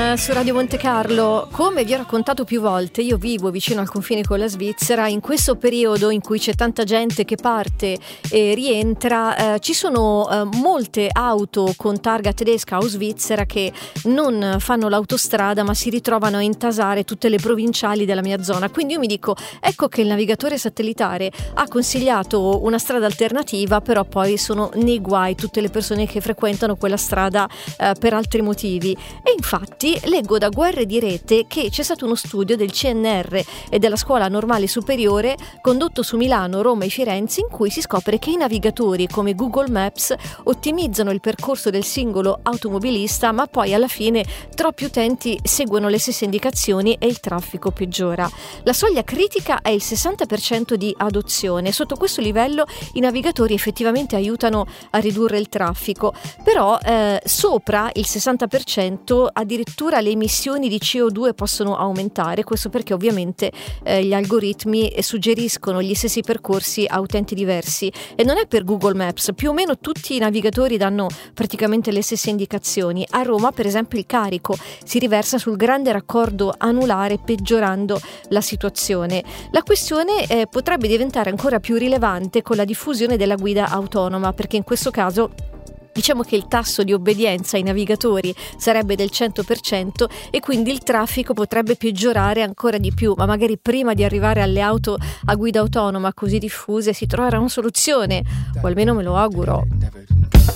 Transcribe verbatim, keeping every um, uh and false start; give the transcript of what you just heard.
Time su Radio Monte Carlo. Come vi ho raccontato più volte, io vivo vicino al confine con la Svizzera. In questo periodo in cui c'è tanta gente che parte e rientra, eh, ci sono eh, molte auto con targa tedesca o svizzera che non fanno l'autostrada ma si ritrovano a intasare tutte le provinciali della mia zona. Quindi io mi dico, ecco che il navigatore satellitare ha consigliato una strada alternativa, però poi sono nei guai tutte le persone che frequentano quella strada eh, per altri motivi. E infatti leggo da Guerre di Rete che c'è stato uno studio del C N R e della Scuola Normale Superiore condotto su Milano, Roma e Firenze, in cui si scopre che i navigatori come Google Maps ottimizzano il percorso del singolo automobilista, ma poi alla fine troppi utenti seguono le stesse indicazioni e il traffico peggiora. La soglia critica è il sessanta per cento di adozione. Sotto questo livello i navigatori effettivamente aiutano a ridurre il traffico, però eh, sopra il sessanta per cento addirittura le emissioni di C O due possono aumentare. Questo perché ovviamente eh, gli algoritmi suggeriscono gli stessi percorsi a utenti diversi, e non è per Google Maps, più o meno tutti i navigatori danno praticamente le stesse indicazioni. A Roma per esempio il carico si riversa sul grande raccordo anulare, peggiorando la situazione. La questione eh, potrebbe diventare ancora più rilevante con la diffusione della guida autonoma, perché in questo caso diciamo che il tasso di obbedienza ai navigatori sarebbe del cento per cento e quindi il traffico potrebbe peggiorare ancora di più, ma magari prima di arrivare alle auto a guida autonoma così diffuse si troverà una soluzione, o almeno me lo auguro.